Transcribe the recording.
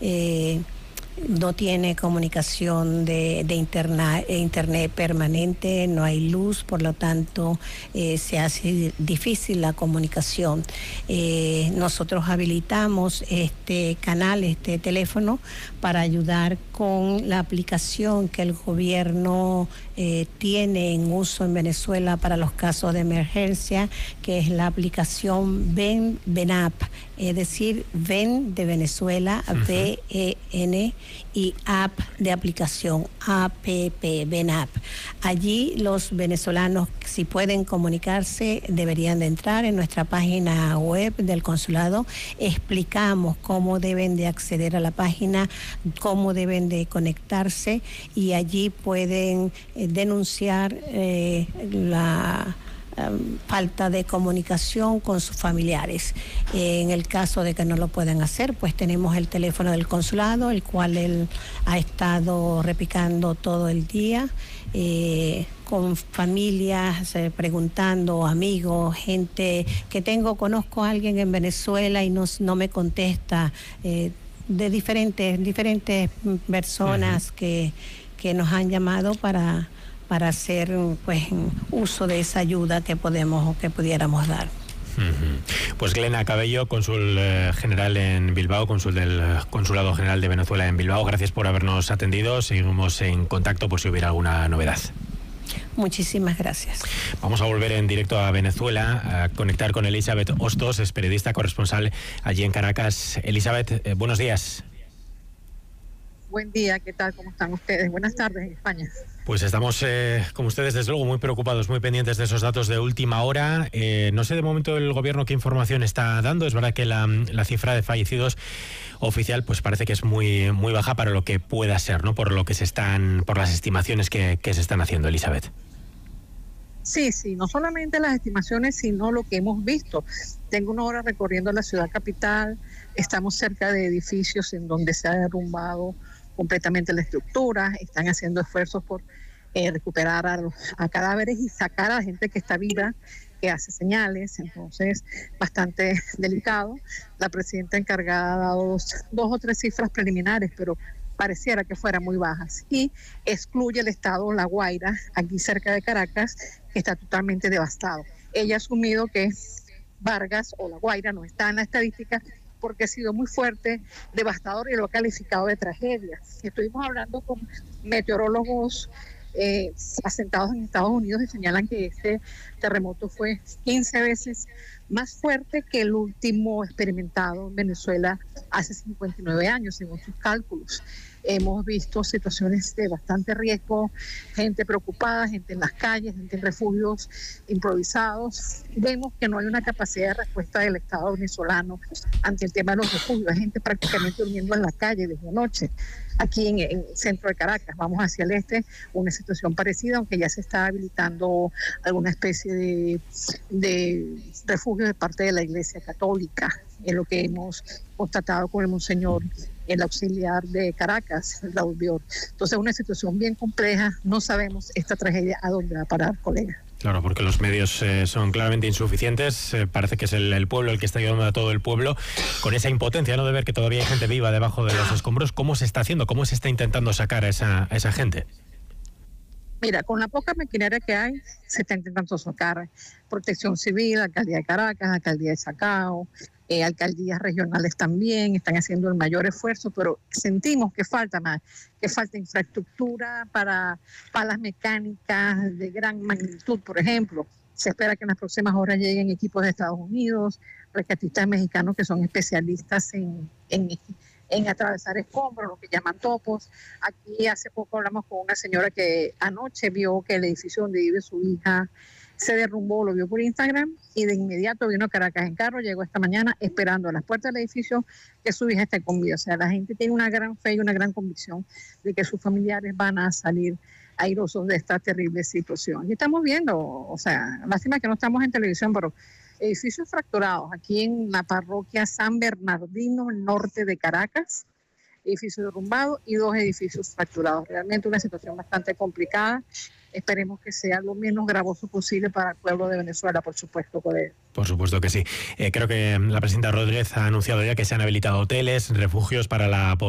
no tiene comunicación de internet permanente, no hay luz, por lo tanto se hace difícil la comunicación. Nosotros habilitamos este canal, este teléfono, para ayudar con la aplicación que el gobierno tiene en uso en Venezuela para los casos de emergencia, que es la aplicación VEN-App, es decir, VEN de Venezuela, VEN, y app de aplicación, APP, VEN-App. Allí los venezolanos, si pueden comunicarse, deberían de entrar en nuestra página web del consulado. Explicamos cómo deben de acceder a la página, cómo deben de conectarse, y allí pueden denunciar la falta de comunicación con sus familiares. En el caso de que no lo puedan hacer, pues tenemos el teléfono del consulado, el cual él ha estado repicando todo el día, con familias, preguntando, amigos, gente que conozco a alguien en Venezuela y no me contesta, de diferentes personas que nos han llamado para hacer pues uso de esa ayuda que pudiéramos dar. Pues Glena Cabello, cónsul general en Bilbao, cónsul del Consulado General de Venezuela en Bilbao, gracias por habernos atendido. Seguimos en contacto por si hubiera alguna novedad. Muchísimas gracias. Vamos a volver en directo a Venezuela, a conectar con Elizabeth Hostos, es periodista corresponsal allí en Caracas. Elizabeth, buenos días. Buen día, ¿qué tal? ¿Cómo están ustedes? Buenas tardes en España. Pues estamos, como ustedes, desde luego, muy preocupados, muy pendientes de esos datos de última hora. No sé de momento el gobierno qué información está dando. Es verdad que la cifra de fallecidos oficial pues parece que es muy baja para lo que pueda ser, ¿no? Por las estimaciones que se están haciendo, Elizabeth. Sí, no solamente las estimaciones, sino lo que hemos visto. Tengo una hora recorriendo la ciudad capital, estamos cerca de edificios en donde se ha derrumbado completamente la estructura, están haciendo esfuerzos por recuperar a cadáveres y sacar a la gente que está viva, que hace señales, entonces bastante delicado. La presidenta encargada ha dado dos o tres cifras preliminares, pero pareciera que fueran muy bajas, y excluye el estado La Guaira, aquí cerca de Caracas, que está totalmente devastado. Ella ha asumido que Vargas o La Guaira no está en la estadística porque ha sido muy fuerte, devastador, y lo ha calificado de tragedia. Estuvimos hablando con meteorólogos asentados en Estados Unidos y señalan que este terremoto fue 15 veces más fuerte que el último experimentado en Venezuela hace 59 años, según sus cálculos. Hemos visto situaciones de bastante riesgo, gente preocupada, gente en las calles, gente en refugios improvisados. Vemos que no hay una capacidad de respuesta del Estado venezolano ante el tema de los refugios. Hay gente prácticamente durmiendo en la calle desde anoche. Aquí en el centro de Caracas, vamos hacia el este, una situación parecida, aunque ya se está habilitando alguna especie de refugio de parte de la Iglesia Católica, en lo que hemos constatado con el monseñor, el auxiliar de Caracas, Raúl Bior. Entonces, una situación bien compleja, no sabemos esta tragedia a dónde va a parar, colega. Claro, porque los medios son claramente insuficientes. Parece que es el pueblo el que está ayudando a todo el pueblo, con esa impotencia, ¿no?, de ver que todavía hay gente viva debajo de los escombros. ¿Cómo se está haciendo? ¿Cómo se está intentando sacar a esa gente? Mira, con la poca maquinaria que hay, se está intentando sacar. Protección Civil, Alcaldía de Caracas, Alcaldía de Chacao, alcaldías regionales también están haciendo el mayor esfuerzo, pero sentimos que falta más, que falta infraestructura para palas mecánicas de gran magnitud, por ejemplo. Se espera que en las próximas horas lleguen equipos de Estados Unidos, rescatistas mexicanos que son especialistas en atravesar escombros, lo que llaman topos. Aquí hace poco hablamos con una señora que anoche vio que el edificio donde vive su hija se derrumbó, lo vio por Instagram, y de inmediato vino a Caracas en carro, llegó esta mañana esperando a las puertas del edificio que su hija esté con vida. O sea, la gente tiene una gran fe y una gran convicción de que sus familiares van a salir airosos de esta terrible situación. Y estamos viendo, o sea, lástima que no estamos en televisión, pero edificios fracturados aquí en la parroquia San Bernardino, norte de Caracas, edificio derrumbado y 2 edificios fracturados. Realmente una situación bastante complicada. Esperemos que sea lo menos gravoso posible para el pueblo de Venezuela, por supuesto, colega. Por supuesto que sí. Creo que la presidenta Rodríguez ha anunciado ya que se han habilitado hoteles, refugios para la población.